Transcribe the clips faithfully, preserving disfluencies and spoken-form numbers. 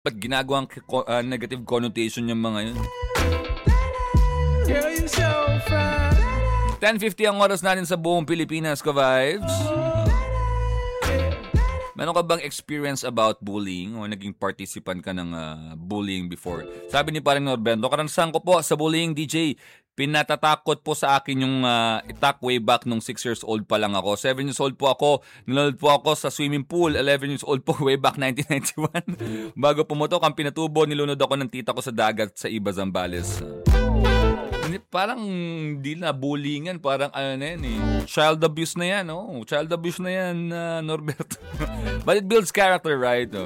Ba't ginagawang uh, negative connotation yung mga yun? ten fifty ang oras natin sa buong Pilipinas, ka-vibes. Meron ka bang experience about bullying o naging participant ka ng uh, bullying before? Sabi ni parang Norberto, karanasan ko po sa bullying, D J. Pinatatakot po sa akin yung uh, itak way back nung six years old pa lang ako. seven years old po ako. Nanonood po ako sa swimming pool. eleven years old po way back nineteen ninety-one. Bago pumutok ang pinatubo, nilunod ako ng tita ko sa dagat sa Iba, Zambales. Parang hindi na bullying yan. Parang ano na yan eh. Child abuse na yan, oh. Child abuse na yan, uh, Norberto. But it builds character, right? Oh.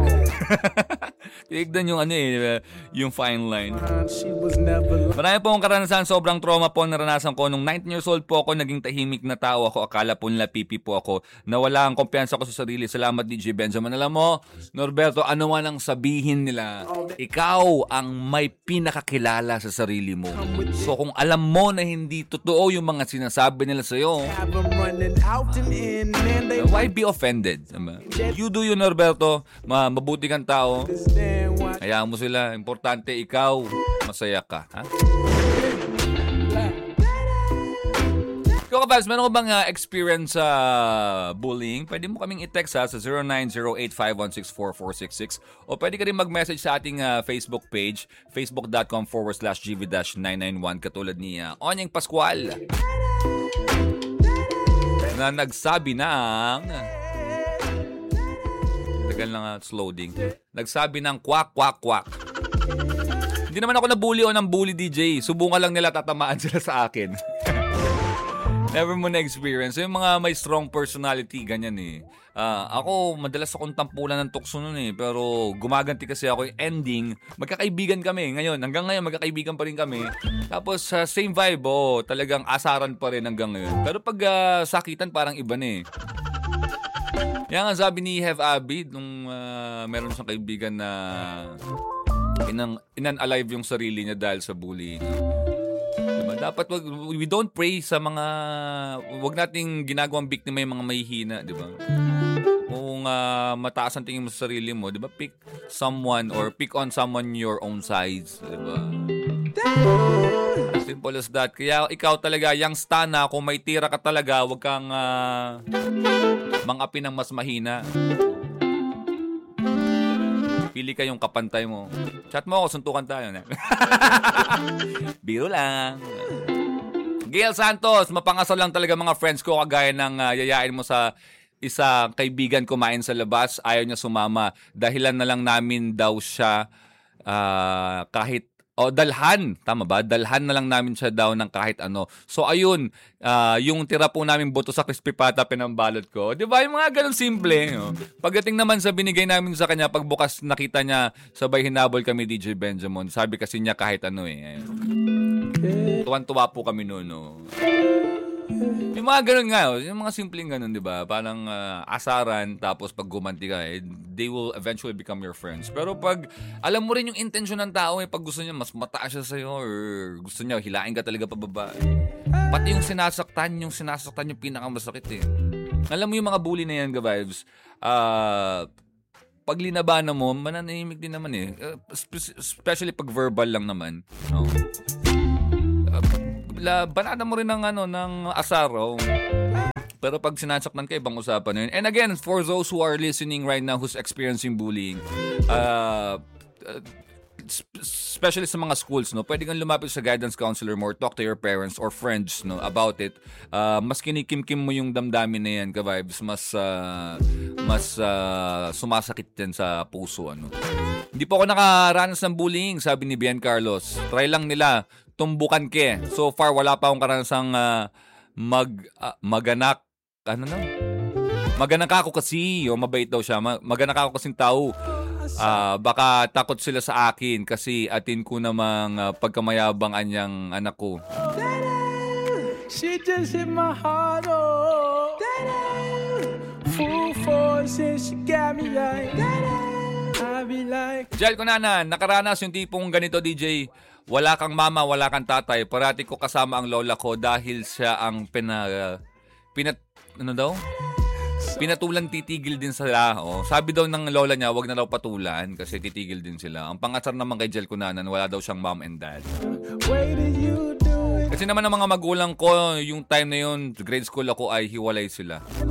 Tignan yung ano eh, yung fine line. Marami po akong karanasan, sobrang trauma po naranasan ko. Nung nineteen years old po ako, naging tahimik na tao ako. Akala po nila pipi po ako. Nawala ang kumpiyansa ko sa sarili. Salamat, D J Benjamin. Alam mo, Norberto, ano man ang sabihin nila, ikaw ang may pinakakilala sa sarili mo. So kung alam mo na hindi totoo yung mga sinasabi nila sa'yo, why be offended? You do you, Norberto. Mabuti kang tao. Hayaan mo sila. Importante, ikaw, masaya ka. Ha? Ikaw, kapals, meron ko bang uh, experience sa uh, bullying? Pwede mo kaming i-text ha, sa zero nine zero eight five one six four four six six o pwede ka rin mag-message sa ating uh, Facebook page, facebook.com forward slash gv-991 katulad ni uh, Onyeng Pascual na nagsabi ng... Tagal na nga, loading. Nagsabi ng kwak, kwak, kwak. Hindi naman ako nabully o ng bully, D J. Subukan lang nila tatamaan sila sa akin. Never mo na-experience. Yung mga may strong personality, ganyan eh. Uh, ako, madalas akong tampulan ng tukso nun eh. Pero gumaganti kasi ako yung ending. Magkakaibigan kami. Ngayon, hanggang ngayon, magkakaibigan pa rin kami. Tapos, uh, same vibe, oh. Talagang asaran pa rin hanggang ngayon. Pero pag uh, sakitan, parang iba na eh. Yan nga sabi ni Hev Abid nung uh, meron siyang kaibigan na inang, inan-alive yung sarili niya dahil sa bullying. Diba? Dapat wag, we don't pray sa mga, wag nating ginagawang biktima yung mga mahihina, di ba? Kung uh, mataas ang tingin mo sa sarili mo, di ba? Pick someone or pick on someone your own size, di ba? Simple as that. Kaya ikaw talaga, yung stana, kung may tira ka talaga, wag kang uh, mang-api ng mas mahina. Pili ka yung kapantay mo. Chat mo ako, suntukan tayo. Biro lang. Gail Santos, mapangasal lang talaga mga friends ko kagaya ng uh, yayain mo sa isa kaibigan kumain sa labas. Ayaw niya sumama. Dahilan na lang namin daw siya uh, kahit O, oh, dalhan. Tama ba? Dalhan na lang namin siya daw ng kahit ano. So, ayun. Uh, yung tira po namin buto sa crispy pata, pinambalot ko. Di ba? Yung mga ganun simple. No? Pagdating naman sa binigay namin sa kanya, pagbukas nakita niya, sabay hinabol kami D J Benjamin. Sabi kasi niya kahit ano eh. Tuwan-tuwa po kami noon. No? Yung mga ganun nga. Yung mga simpleng ganun, di ba? Parang uh, asaran, tapos pag gumanti ka, eh, they will eventually become your friends. Pero pag alam mo rin yung intention ng tao, eh, pag gusto niya mas mataas siya sa'yo or gusto niya hilain ka talaga pababa. Pati yung sinasaktan, yung sinasaktan yung pinakamasakit eh. Alam mo yung mga bully na yan, ga-vibes, uh, pag linabanan mo, mananahimik din naman eh. Uh, especially pag verbal lang naman. No? Uh, banana mo rin ng, ano, ng asar, oh. Pero pag sinasaktan ka, ibang usapan yun. And again, for those who are listening right now who's experiencing bullying, uh, uh, especially sa mga schools, no, pwede kang lumapit sa guidance counselor mo or talk to your parents or friends, no, about it. Uh, mas kinikim-kim mo yung damdamin na yan, ka-vibes, mas, uh, mas uh, sumasakit yan sa puso. Ano. Hindi po ako nakaranas ng bullying, sabi ni Bien Carlos. Try lang nila, tumbukan ke. So far, wala pa akong karanasang uh, mag, uh, maganak. Ano na? Maganak ako kasi, o mabait daw siya. Maganak ako kasing tao. Uh, baka takot sila sa akin kasi atin ko namang uh, pagkamayabang anyang anak ko. She just hit my heart, oh. Full force and she got me like I be like Jel Kunanan, nakaranas yung tipong ganito, D J. Wala kang mama, wala kang tatay. Parati ko kasama ang lola ko dahil siya ang pina, uh, pinat... Ano daw? Pinatulan, titigil din sila. Oh. Sabi daw ng lola niya, wag na daw patulan kasi titigil din sila. Ang pangasar naman kay Jel Cunanan, wala daw siyang mom and dad. Kasi naman ang mga magulang ko, yung time na yun, grade school ako ay hiwalay sila.